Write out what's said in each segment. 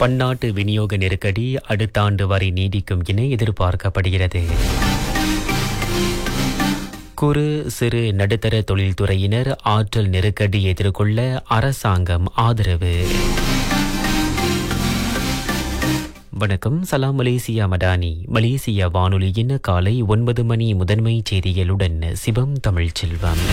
பன்னாட்டு விநியோக நெருக்கடி அடுத்த ஆண்டு வரை நீடிக்கும் என எதிர்பார்க்கப்படுகிறது. குறு சிறு நடுத்தர தொழில்துறையினர் ஆற்றல் நெருக்கடி எதிர்கொள்ள அரசாங்கம் ஆதரவு. வணக்கம், சலாம் மலேசியா மடானி. மலேசியா வானொலியின் காலை 9 மணி முதன்மை செய்திகளுடன் சிவம் தமிழ் செல்வம்.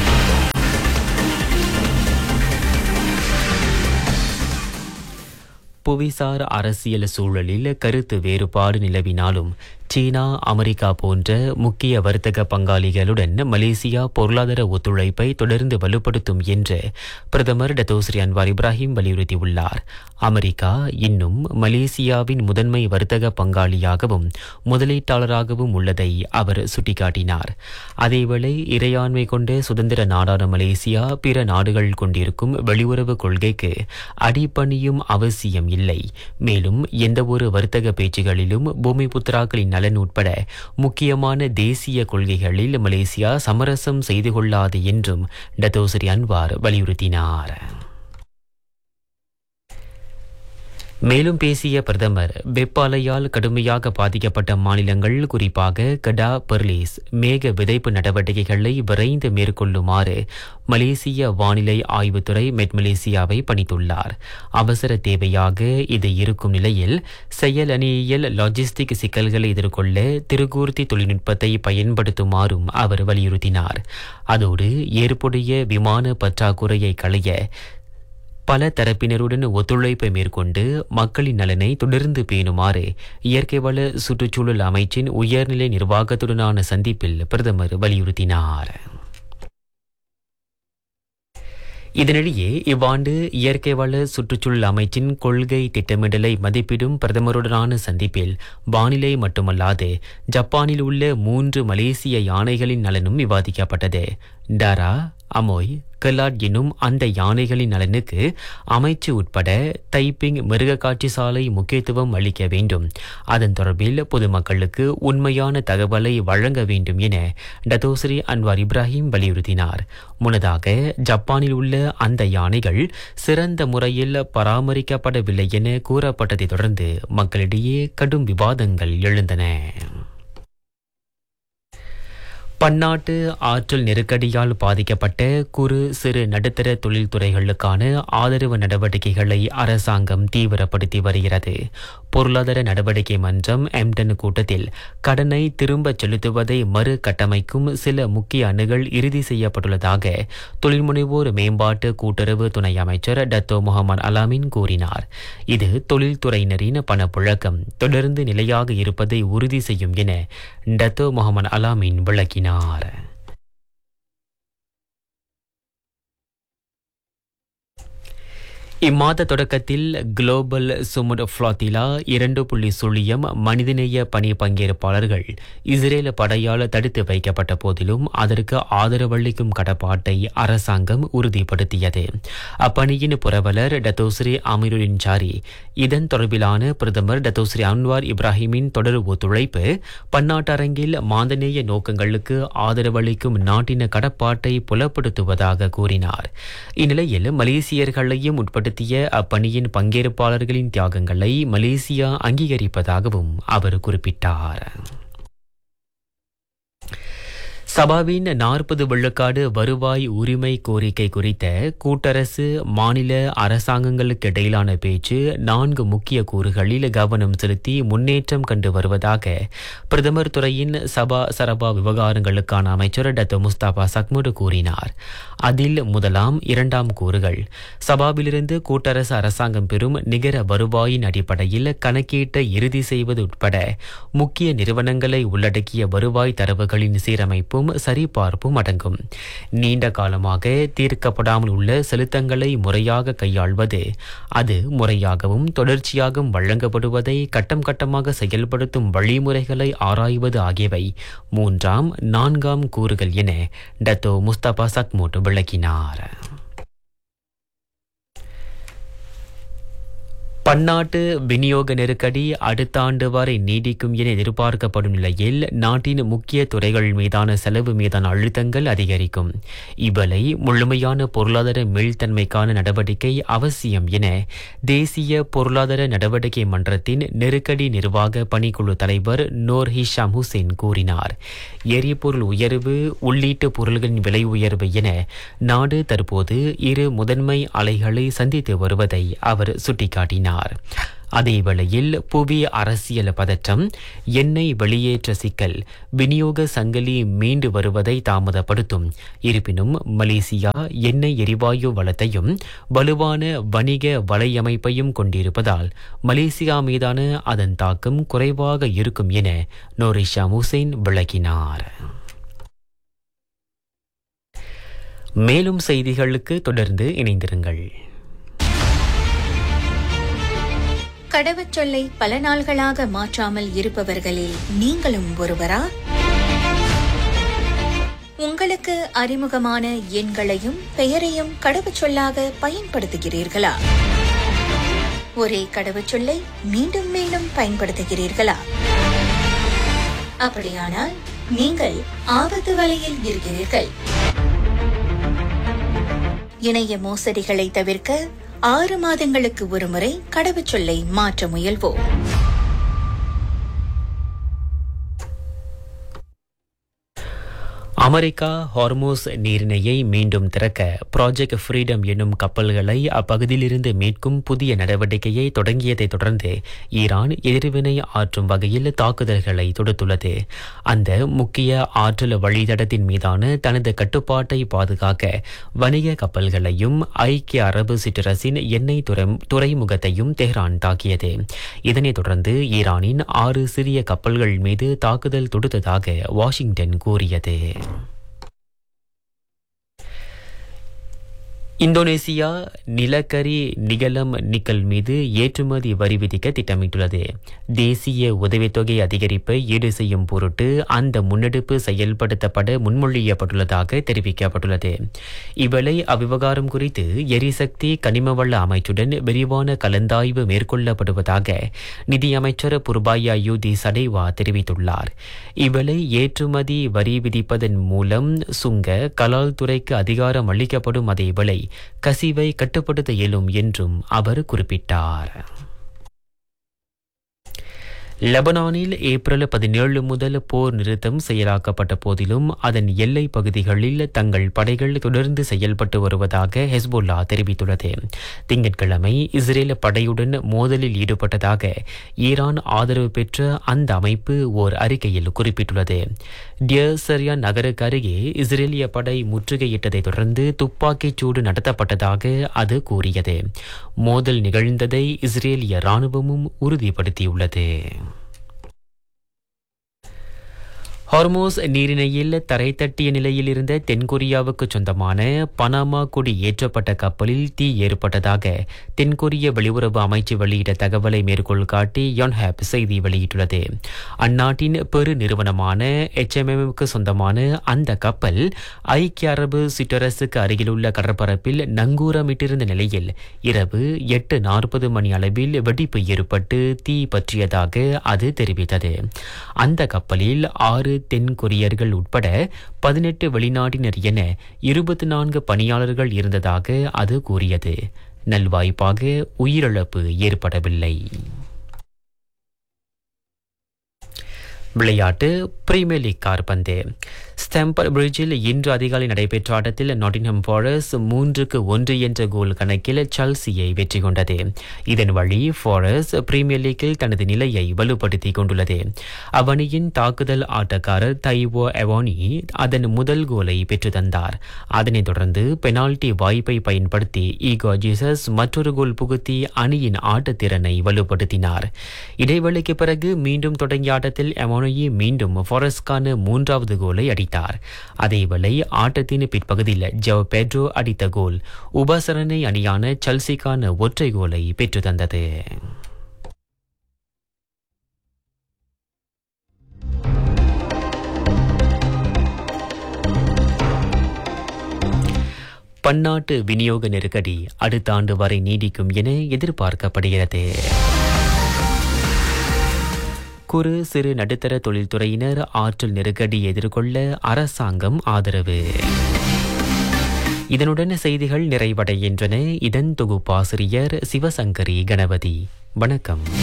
புவிசார் அரசியல் சூழலில் கருத்து வேறுபாடு நிலவினாலும் சீனா, அமெரிக்கா போன்ற முக்கிய வர்த்தக பங்காளிகளுடன் மலேசியா பொருளாதார ஒத்துழைப்பை தொடர்ந்து வலுப்படுத்தும் என்று பிரதமர் டத்தோஸ்ரீ அன்வார் இப்ராஹிம் வலியுறுத்தியுள்ளார். அமெரிக்கா இன்னும் மலேசியாவின் முதன்மை வர்த்தக பங்காளியாகவும் முதலீட்டாளராகவும் உள்ளதை அவர் சுட்டிக்காட்டினார். அதேவேளை இறையாண்மை கொண்ட சுதந்திர நாடான மலேசியா பிற நாடுகள் கொண்டிருக்கும் வெளியுறவு கொள்கைக்கு அடிபணியும் அவசியம் இல்லை. மேலும் எந்தவொரு வர்த்தக பேச்சுகளிலும் பூமிபுத்திராக்களின் நலன் உட்பட முக்கியமான தேசிய கொள்கைகளில் மலேசியா சமரசம் செய்து கொள்ளாது என்றும் டத்தோஸ்ரீ அன்வார் வலியுறுத்தினார். மேலும் பேசிய பிரதமர், வெப்ப அலையால் கடுமையாக பாதிக்கப்பட்ட மாநிலங்கள் குறிப்பாக கடா, பெர்லிஸ் மேக விதைப்பு நடவடிக்கைகளை விரைந்து மேற்கொள்ளுமாறு மலேசிய வானிலை ஆய்வுத்துறை மெட் மலேசியாவை பணித்துள்ளார். அவசர தேவையாக இது இருக்கும் நிலையில் செயலணியியல் லாஜிஸ்டிக் சிக்கல்களை எதிர்கொள்ள திருகூர்த்தி தொழில்நுட்பத்தை பயன்படுத்துமாறும் அவர் வலியுறுத்தினார். அதோடு ஏற்புடைய விமான பற்றாக்குறையை களைய பல தரப்பினருடன் ஒத்துழைப்பை மேற்கொண்டு மக்களின் நலனை தொடர்ந்து பேணுமாறு இயற்கை வள சுற்றுச்சூழல் அமைச்சின் உயர்நிலை நிர்வாகத்துடனான சந்திப்பில் பிரதமர் வலியுறுத்தினார். இதனிடையே இவ்வாண்டு இயற்கை வள சுற்றுச்சூழல் அமைச்சின் கொள்கை திட்டமிடலை மதிப்பிடும் பிரதமருடனான சந்திப்பில் வானிலை மட்டுமல்லாது ஜப்பானில் உள்ள 3 மலேசிய யானைகளின் நலனும் விவாதிக்கப்பட்டது. டாரா, அமோய், கலாட் எனும் அந்த யானைகளின் நலனுக்கு அமைச்சு உட்பட தைப்பிங் மிருக காட்சி சாலை முக்கியத்துவம் அளிக்க வேண்டும். அதன் தொடர்பில் பொதுமக்களுக்கு உண்மையான தகவலை வழங்க வேண்டும் என டத்தோஸ்ரீ அன்வார் இப்ராஹிம் வலியுறுத்தினார். முன்னதாக ஜப்பானில் உள்ள அந்த யானைகள் சிறந்த முறையில் பராமரிக்கப்படவில்லை என கூறப்பட்டதை தொடர்ந்து மக்களிடையே கடும் விவாதங்கள் எழுந்தன. பன்னாட்டு ஆற்றல் நெருக்கடியால் பாதிக்கப்பட்ட குறு சிறு நடுத்தர தொழில்துறைகளுக்கான ஆதரவு நடவடிக்கைகளை அரசாங்கம் தீவிரப்படுத்தி வருகிறது. பொருளாதார நடவடிக்கை மன்றம் எம்டன் கூட்டத்தில் கடனை திரும்ப செலுத்துவதை மறு கட்டமைக்கும் சில முக்கிய அணுகள் இறுதி செய்யப்பட்டுள்ளதாக தொழில்முனைவோர் மேம்பாட்டு கூட்டுறவு துணை அமைச்சர் டத்தோ முகமது அலாமின் கூறினார். இது தொழில்துறையினரின் பணப்புழக்கம் தொடர்ந்து நிலையாக இருப்பதை உறுதி செய்யும் என டத்தோ முகமது அலாமின் விளக்கினார். இம்மாத தொடக்கத்தில் குளோபல் சுமுட் ஃப்ளாத்திலா 2.0 மனிதநேய பணி பங்கேற்பாளர்கள் இஸ்ரேல் படையால் தடுத்து வைக்கப்பட்ட போதிலும் அதற்கு ஆதரவளிக்கும் கடப்பாட்டை அரசாங்கம் உறுதிப்படுத்தியது. அப்பணியின் புரவலர் டத்தோஸ்ரீ அமீருடின் சாரி இதன் தொடர்பிலான பிரதமர் டத்தோஸ்ரீ அன்வார் இப்ராஹிமின் தொடர் ஒத்துழைப்பு பன்னாட்டரங்கில் மாந்தநேய நோக்கங்களுக்கு ஆதரவளிக்கும் நாட்டின கடப்பாட்டை புலப்படுத்துவதாக கூறினார். இந்நிலையில் மலேசியர்களையும் உட்படுத்திய அப்பணியின் பங்கேற்பாளர்களின் தியாகங்களை மலேசியா அங்கீகரிப்பதாகவும் அவர் குறிப்பிட்டார். சபாவின் 40 விழுக்காடு வருவாய் உரிமை கோரிக்கை குறித்த கூட்டரசு மாநில அரசாங்கங்களுக்கு இடையிலான பேச்சு 4 முக்கிய கூறுகளில் கவனம் செலுத்தி முன்னேற்றம் கண்டு வருவதாக பிரதமர் துறையின் சபா சரபா விவகாரங்களுக்கான அமைச்சர் டத்தோ முஸ்தபா சக்முடு கூறினார். அதில் முதலாம் 2ஆம் கூறுகள் சபாவிலிருந்து கூட்டரசு அரசாங்கம் பெறும் நிகர வருவாயின் அடிப்படையில் கணக்கீட்டை இறுதி செய்வது உட்பட முக்கிய நிறுவனங்களை உள்ளடக்கிய வருவாய் தரவுகளின் சீரமைப்பும் சரிபார்ப்பும் அடங்கும். நீண்ட காலமாக தீர்க்கப்படாமல் உள்ள செலுத்தங்களை முறையாக கையாள்வது, அது முறையாகவும் தொடர்ச்சியாகவும் வழங்கப்படுவதை கட்டம் கட்டமாக செயல்படுத்தும் வழிமுறைகளை ஆராய்வது ஆகியவை 3ஆம் 4ஆம் கூறுகள் என டத்தோ முஸ்தபா சக்மோட் விளக்கினார். பன்னாட்டு விநியோக நெருக்கடி அடுத்த ஆண்டு வரை நீடிக்கும் என எதிர்பார்க்கப்படும் நிலையில் நாட்டின் முக்கிய துறைகள் மீதான செலவு மீதான அழுத்தங்கள் அதிகரிக்கும். இவளை முழுமையான பொருளாதார மீள்தன்மைக்கான நடவடிக்கை அவசியம் என தேசிய பொருளாதார நடவடிக்கை மன்றத்தின் நெருக்கடி நிர்வாக பணிக்குழு தலைவர் நூர் ஹிஷாம் ஹுசேன் கூறினார். எரிபொருள் உயர்வு, உள்ளீட்டு பொருள்களின் விலை உயர்வு என நாடு தற்போது இரு முதன்மை அலைகளை சந்தித்து வருவதை அவர் சுட்டிக்காட்டினார். அதேவேளையில் புவி அரசியல் பதற்றம், எண்ணெய் வெளியேற்ற சிக்கல், விநியோக சங்கிலி மீண்டு வருவதை தாமதப்படுத்தும். இருப்பினும் மலேசியா எண்ணெய் எரிவாயு வளத்தையும் வலுவான வணிக வலையமைப்பையும் கொண்டிருப்பதால் மலேசியா மீதான அதன் தாக்கம் குறைவாக இருக்கும் என நூர் ஹிஷாம் ஹுசேன் விளக்கினார். மேலும் செய்திகளுக்கு தொடர்ந்து இணைந்திருங்கள். கடவுச்சொல்லை பல நாள்களாக மாற்றாமல் இருப்பவர்களில் நீங்களும் ஒருவரா? உங்களுக்கு அறிமுகமான எண்களையும் பெயரையும் கடவுச்சொல்லாக பயன்படுத்துகிறீர்களா? ஒரே கடவுச்சொல்லை மீண்டும் மீண்டும் பயன்படுத்துகிறீர்களா? அப்படியானால் நீங்கள் ஆபத்து வலையில் இருக்கிறீர்கள். இணைய மோசடிகளை தவிர்க்க 6 மாதங்களுக்கு ஒருமுறை கடவுச்சொல்லை மாற்ற முயல்வோம். அமெரிக்கா ஹார்மோஸ் நீரிணையை மீண்டும் திறக்க ப்ராஜெக்ட் ஃப்ரீடம் என்னும் கப்பல்களை அப்பகுதியிலிருந்து மீட்கும் புதிய நடவடிக்கையை தொடங்கியதை தொடர்ந்து ஈரான் எதிர்வினை ஆற்றும் வகையில் தாக்குதல்களை தொடுத்துள்ளது. அந்த முக்கிய ஆற்றல் வழித்தடத்தின் மீதான தனது கட்டுப்பாட்டை பாதுகாக்க வணிக கப்பல்களையும் ஐக்கிய அரபு சிற்றரசின் எண்ணெய் துறைமுகத்தையும் தெஹ்ரான் தாக்கியது. இதனைத் தொடர்ந்து ஈரானின் 6 சிறிய கப்பல்கள் மீது தாக்குதல் தொடுத்ததாக வாஷிங்டன் கூறியது. இந்தோனேசியா நிலக்கரி நிகலம் நிக்கல் மீது ஏற்றுமதி வரி விதிக்க திட்டமிட்டுள்ளது. தேசிய உதவித்தொகை அதிகரிப்பை ஈடு செய்யும் பொருட்டு அந்த முன்னெடுப்பு செயல்படுத்தப்பட முன்மொழியப்பட்டுள்ளதாக தெரிவிக்கப்பட்டுள்ளது. இவ்வேளை அவ்விவகாரம் குறித்து எரிசக்தி கனிமவள அமைச்சுடன் விரிவான கலந்தாய்வு மேற்கொள்ளப்படுவதாக நிதியமைச்சர் புர்பாயா யூதி சடேவா தெரிவித்துள்ளார். இவ்வேளை ஏற்றுமதி வரி விதிப்பதன் மூலம் சுங்க கலால் துறைக்கு அதிகாரம் அளிக்கப்படும். அதேவேளை கசிவை கட்டுப்படுத்த இயலும் என்றும் அவர் குறிப்பிட்டார். லெபனானில் ஏப்ரல் 17 முதல் போர் நிறுத்தம் செயலாக்கப்பட்ட போதிலும் அதன் எல்லை பகுதிகளில் தங்கள் படைகள் தொடர்ந்து செயல்பட்டு வருவதாக ஹெஸ்போல்லா தெரிவித்துள்ளது. திங்கட்கிழமை இஸ்ரேல் படையுடன் மோதலில் ஈடுபட்டதாக ஈரான் ஆதரவு பெற்ற அந்த அமைப்பு ஓர் அறிக்கையில் குறிப்பிட்டுள்ளது. டியர் சரியா நகருக்கு அருகே இஸ்ரேலிய படை முற்றுகையிட்டதை தொடர்ந்து துப்பாக்கிச் சூடு நடத்தப்பட்டதாக அது கூறியது. மோதல் நிகழ்ந்ததை இஸ்ரேலிய ராணுவமும் உறுதிப்படுத்தியுள்ளது. ஹார்மோஸ் நீரிணையில் தரை தட்டிய நிலையில் இருந்த தென்கொரியாவுக்கு சொந்தமான பனாமா கொடி ஏற்றப்பட்ட கப்பலில் தீ ஏற்பட்டதாக தென்கொரிய வெளியுறவு அமைச்சு வெளியிட்ட தகவலை மேற்கோள் காட்டி யோன்ஹாப் செய்தி வெளியிட்டுள்ளது. அந்நாட்டின் பெரு நிறுவனமான HMMக்கு சொந்தமான அந்த கப்பல் ஐக்கிய அரபு சிற்றரசுக்கு அருகிலுள்ள கடற்பரப்பில் நங்கூரமிட்டிருந்த நிலையில் இரவு 8:40 மணி அளவில் வெடிப்பு ஏற்பட்டு தீ பற்றியதாக அது தெரிவித்தது. அந்த கப்பலில் 6 தென் கொரியர்கள் உட்பட 18 வெளிநாட்டினர் என 24 பணியாளர்கள் இருந்ததாக அது கூறியது. நல்வாய்ப்பாக உயிரிழப்பு ஏற்படவில்லை. விளையாட்டு பிரீமியர் லீக் கால்பந்து. ஸ்டாம்பர்ட் பிரிட்ஜில் இன்று அதிகாலை நடைபெற்ற ஆட்டத்தில் நாட்டிங்ஹாம் ஃபாரஸ்ட் 3-1 என்ற கோல் கணக்கில் செல்சியை வெற்றி கொண்டது. இதன் வழி ஃபாரஸ்ட் பிரீமியர் லீக்கில் தனது நிலையை வலுப்படுத்திக் கொண்டுள்ளது. அவனியின் தாக்குதல் ஆட்டக்காரர் தைவோ எவானி அதன் முதல் கோலை பெற்று தந்தார். அதனைத் தொடர்ந்து பெனால்டி வாய்ப்பை பயன்படுத்தி ஈகோ ஜீசஸ் மற்றொரு கோல் புகுத்தி அணியின் ஆட்டத்திறனை வலுப்படுத்தினார். இடைவெளிக்கு பிறகு மீண்டும் தொடங்கிய ஆட்டத்தில் எவானி மீண்டும் ஃபாரஸ்ட்கான 3வது கோலை அடித்தார். அதேவேளை ஆட்டத்தின் பிற்பகுதியில் ஜவ் பெட்ரோ அடித்த கோல் உபசரணை அணியான செல்சிக்கான ஒற்றை கோலை பெற்று தந்தது. பன்னாட்டு விநியோக நெருக்கடி அடுத்த ஆண்டு வரை நீடிக்கும் என எதிர்பார்க்கப்படுகிறது. குறு சிறு நடுத்தர தொழில்துறையினர் ஆற்றல் நெருக்கடி எதிர்கொள்ள அரசாங்கம் ஆதரவு. இதனுடன் செய்திகள் நிறைவடைகின்றன. இதன் தொகுப்பாசிரியர் சிவசங்கரி கணபதி. வணக்கம்.